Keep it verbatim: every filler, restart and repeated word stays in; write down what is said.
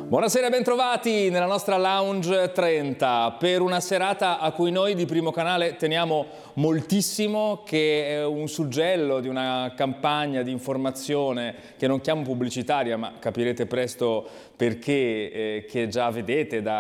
Buonasera e bentrovati nella nostra Lounge trenta per una serata a cui noi di Primo Canale teniamo moltissimo, che è un suggello di una campagna di informazione che non chiamo pubblicitaria, ma capirete presto perché, eh, che già vedete da